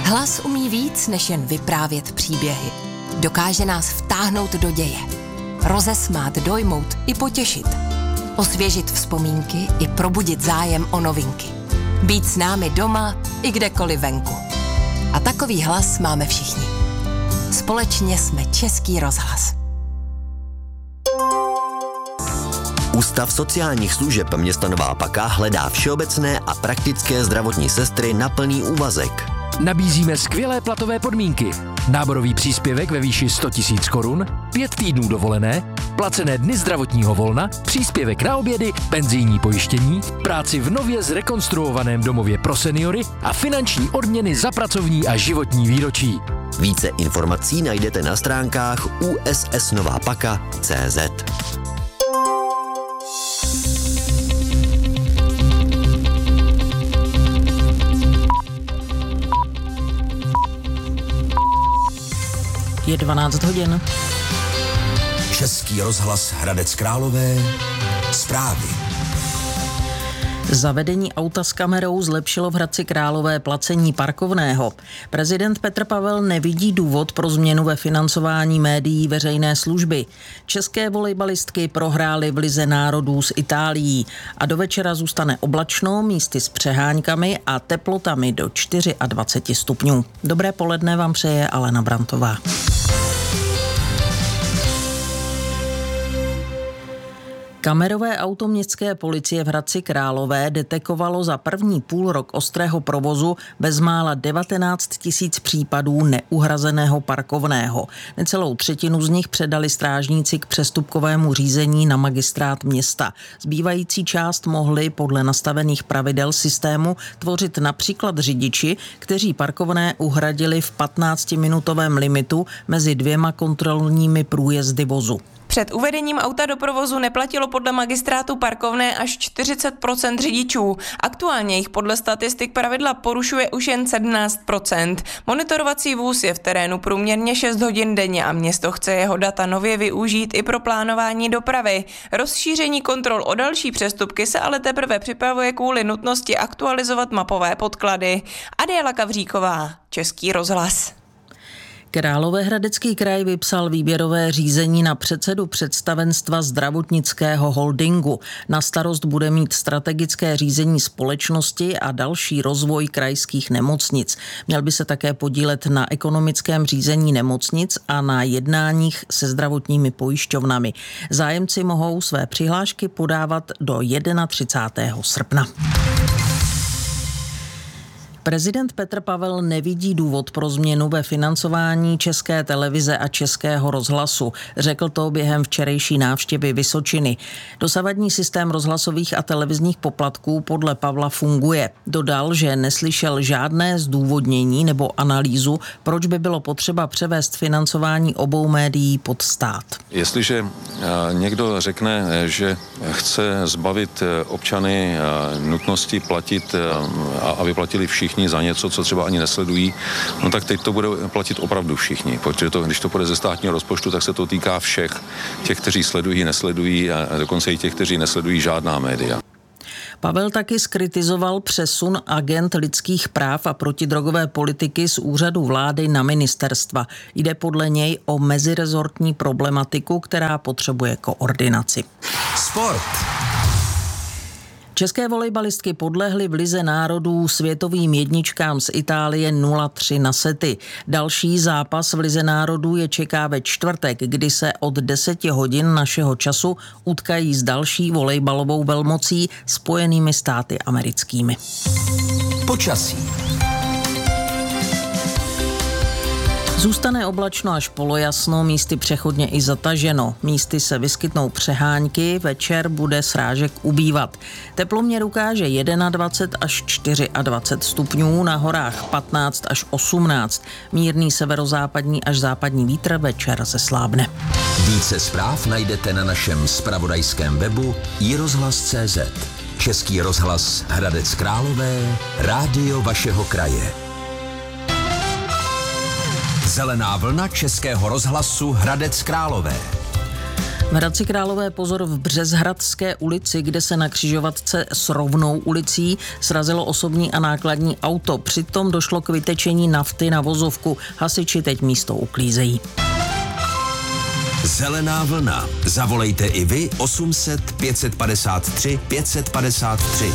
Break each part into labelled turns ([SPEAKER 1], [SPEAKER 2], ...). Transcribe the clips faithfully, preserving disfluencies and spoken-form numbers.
[SPEAKER 1] Hlas umí víc, než jen vyprávět příběhy. Dokáže nás vtáhnout do děje. Rozesmát, dojmout i potěšit. Osvěžit vzpomínky i probudit zájem o novinky. Být s námi doma i kdekoliv venku. A takový hlas máme všichni. Společně jsme Český rozhlas.
[SPEAKER 2] Ústav sociálních služeb města Nová Paka hledá všeobecné a praktické zdravotní sestry na plný úvazek.
[SPEAKER 3] Nabízíme skvělé platové podmínky. Náborový příspěvek ve výši sto tisíc korun, pět týdnů dovolené, placené dny zdravotního volna, příspěvek na obědy, penzijní pojištění, práci v nově zrekonstruovaném domově pro seniory a finanční odměny za pracovní a životní výročí.
[SPEAKER 2] Více informací najdete na stránkách u s s nová paka tečka cé zet.
[SPEAKER 4] Je dvanáct hodin.
[SPEAKER 5] Český rozhlas Hradec Králové. Zprávy.
[SPEAKER 4] Zavedení auta s kamerou zlepšilo v Hradci Králové placení parkovného. Prezident Petr Pavel nevidí důvod pro změnu ve financování médií veřejné služby. České volejbalistky prohrály v Lize národů s Itálií a do večera zůstane oblačno, místy s přeháňkami a teplotami do dvacet čtyři stupňů. Dobré poledne vám přeje Alena Brantová. Kamerové auto městské policie v Hradci Králové detekovalo za první půl rok ostrého provozu bezmála devatenáct tisíc případů neuhrazeného parkovného. Necelou třetinu z nich předali strážníci k přestupkovému řízení na magistrát města. Zbývající část mohli podle nastavených pravidel systému tvořit například řidiči, kteří parkovné uhradili v patnáctiminutovém limitu mezi dvěma kontrolními průjezdy vozu.
[SPEAKER 6] Před uvedením auta do provozu neplatilo podle magistrátu parkovné až čtyřicet procent řidičů. Aktuálně jich podle statistik pravidla porušuje už jen sedmnáct procent. Monitorovací vůz je v terénu průměrně šest hodin denně a město chce jeho data nově využít i pro plánování dopravy. Rozšíření kontrol o další přestupky se ale teprve připravuje kvůli nutnosti aktualizovat mapové podklady. Adéla Kavříková, Český rozhlas.
[SPEAKER 4] Královéhradecký kraj vypsal výběrové řízení na předsedu představenstva zdravotnického holdingu. Na starost bude mít strategické řízení společnosti a další rozvoj krajských nemocnic. Měl by se také podílet na ekonomickém řízení nemocnic a na jednáních se zdravotními pojišťovnami. Zájemci mohou své přihlášky podávat do třicátého prvního srpna. Prezident Petr Pavel nevidí důvod pro změnu ve financování České televize a Českého rozhlasu. Řekl to během včerejší návštěvy Vysočiny. Dosavadní systém rozhlasových a televizních poplatků podle Pavla funguje. Dodal, že neslyšel žádné zdůvodnění nebo analýzu, proč by bylo potřeba převést financování obou médií pod stát.
[SPEAKER 7] Jestliže někdo řekne, že chce zbavit občany nutnosti platit, aby platili všichni za něco, co třeba ani nesledují, no tak teď to bude platit opravdu všichni, protože to, když to půjde ze státního rozpočtu, tak se to týká všech, těch, kteří sledují, nesledují a dokonce i těch, kteří nesledují žádná média.
[SPEAKER 4] Pavel taky skritizoval přesun agent lidských práv a protidrogové politiky z úřadu vlády na ministerstva. Jde podle něj o mezirezortní problematiku, která potřebuje koordinaci.
[SPEAKER 5] Sport.
[SPEAKER 4] České volejbalistky podlehly v Lize národů světovým jedničkám z Itálie nula tři na sety. Další zápas v Lize národů je čeká ve čtvrtek, kdy se od deseti hodin našeho času utkají s další volejbalovou velmocí Spojenými státy americkými.
[SPEAKER 5] Počasí.
[SPEAKER 4] Zůstane oblačno až polojasno, místy přechodně i zataženo. Místy se vyskytnou přehánky, večer bude srážek ubývat. Teploměr ukáže dvacet jedna až dvacet čtyři stupňů, na horách patnáct až osmnáct. Mírný severozápadní až západní vítr, večer zeslábne.
[SPEAKER 5] Více zpráv najdete na našem zpravodajském webu i rozhlas tečka cé zet. Český rozhlas Hradec Králové, rádio vašeho kraje. Zelená vlna Českého rozhlasu Hradec Králové.
[SPEAKER 4] V Hradci Králové pozor, v Březhradské ulici, kde se na křižovatce s Rovnou ulicí srazilo osobní a nákladní auto. Přitom došlo k vytečení nafty na vozovku. Hasiči teď místo uklízejí.
[SPEAKER 5] Zelená vlna. Zavolejte i vy osm set pět padesát tři pět padesát tři.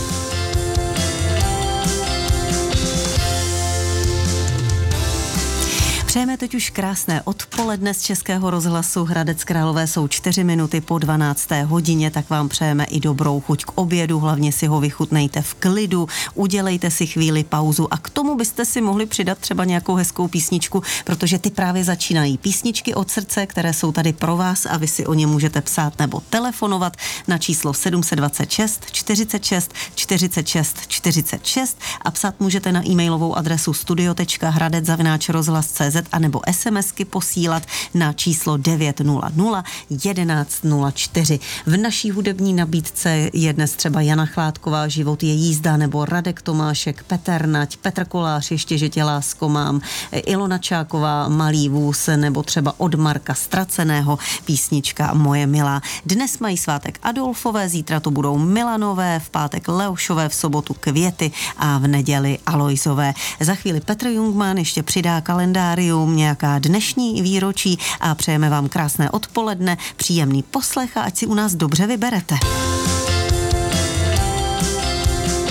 [SPEAKER 8] Přejeme teď už krásné odpoledne z Českého rozhlasu. Hradec Králové jsou čtyři minuty po dvanácté hodině, tak vám přejeme i dobrou chuť k obědu, hlavně si ho vychutnejte v klidu, udělejte si chvíli pauzu a k tomu byste si mohli přidat třeba nějakou hezkou písničku, protože ty právě začínají. Písničky od srdce, které jsou tady pro vás a vy si o ně můžete psát nebo telefonovat na číslo sedm set dvacet šest čtyřicet šest čtyřicet šest čtyřicet šest a psát můžete na e-mailovou adresu studio tečka hradec zavináč rozhlas tečka cé zet a nebo SMSky posílat na číslo devět nula nula jedenáct nula čtyři. V naší hudební nabídce je dnes třeba Jana Chládková, Život je jízda, nebo Radek Tomášek, Petr Nať, Petr Kolář, Ještě že tě lásko mám, Ilona Čáková, Malý vůz, nebo třeba od Marka Straceného písnička Moje milá. Dnes mají svátek Adolfové, zítra to budou Milanové, v pátek Leošové, v sobotu Květy a v neděli Alojzové. Za chvíli Petr Jungmann ještě přidá kalendárium, nějaká dnešní výročí a přejeme vám krásné odpoledne, příjemný poslech a ať si u nás dobře vyberete.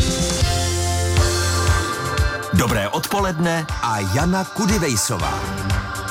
[SPEAKER 5] Dobré odpoledne a Jana Kudivejsová.